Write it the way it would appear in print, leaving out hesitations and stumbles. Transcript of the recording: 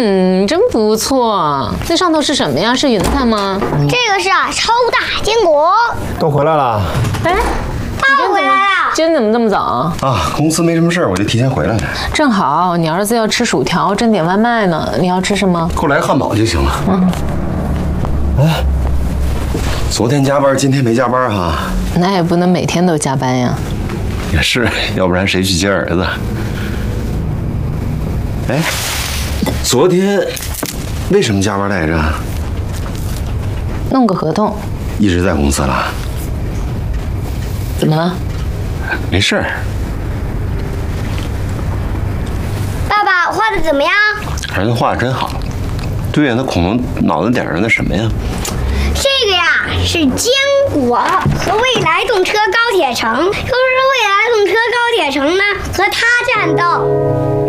真不错。那上头是什么呀？是云彩吗？ 这个是超大坚果。 都回来了。 哎， 爸回来了。 今天怎么这么早啊？公司没什么事儿，我就提前回来了。 正好你儿子要吃薯条，正点外卖呢。你要吃什么？ 给我来个汉堡就行了。哎，昨天加班，今天没加班哈？ 那也不能每天都加班呀。 也是，要不然谁去接儿子？哎，昨天为什么加班来着？ 弄个合同。 一直在公司了？ 怎么了？ 没事儿。 爸爸画的怎么样？ 儿子画的真好。对呀，那恐龙脑袋顶上那什么呀？ 这个呀是坚果和未来动车高铁城，说是未来动车高铁城呢和他战斗。